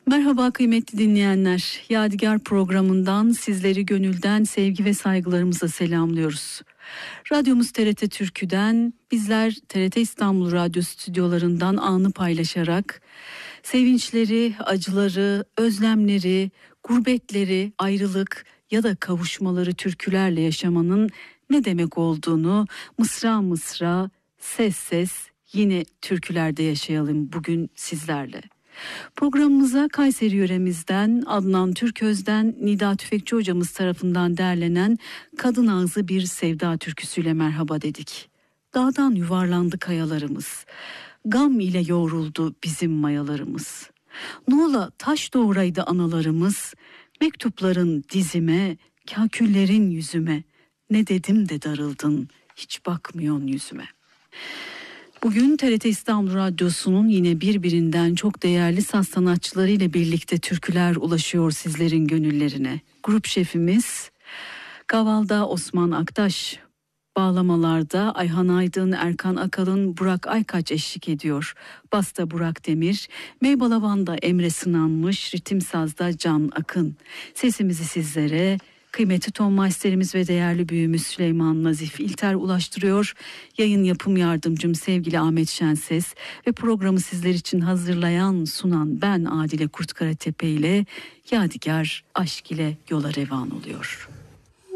Merhaba kıymetli dinleyenler. Yadigar programından sizleri gönülden sevgi ve saygılarımızla selamlıyoruz. Radyomuz TRT Türkü'den, bizler TRT İstanbul Radyo stüdyolarından anı paylaşarak sevinçleri, acıları, özlemleri, gurbetleri, ayrılık ya da kavuşmaları türkülerle yaşamanın ne demek olduğunu mısra mısra, ses ses yine türkülerde yaşayalım bugün sizlerle. Programımıza Kayseri yöremizden Adnan Türköz'den Nida Tüfekçi hocamız tarafından derlenen Kadın Ağzı Bir Sevda türküsüyle merhaba dedik. Dağdan yuvarlandı kayalarımız, gam ile yoğruldu bizim mayalarımız. Nola taş doğraydı analarımız, mektupların dizime, kaküllerin yüzüme. Ne dedim de darıldın, hiç bakmıyorsun yüzüme. Bugün TRT İstanbul Radyosu'nun yine birbirinden çok değerli saz sanatçıları ile birlikte türküler ulaşıyor sizlerin gönüllerine. Grup şefimiz Kaval'da Osman Aktaş, bağlamalarda Ayhan Aydın, Erkan Akalın, Burak Aykaç eşlik ediyor. Basta Burak Demir, Meybalavan'da Emre Sınanmış, Ritim Saz'da Can Akın. Sesimizi sizlere kıymetli ton masterimiz ve değerli büyüğümüz Süleyman Nazif İlter ulaştırıyor. Yayın yapım yardımcım sevgili Ahmet Şenses ve programı sizler için hazırlayan, sunan ben Adile Kurtkaratepe ile Yadigar aşk ile yola revan oluyor.